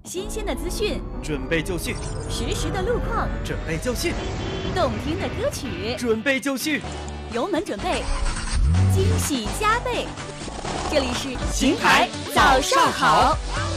新鲜的资讯， 准备就绪； 实时的路况， 准备就绪； 动听的歌曲， 准备就绪。 油门准备，惊喜加倍！这里是邢台早上好。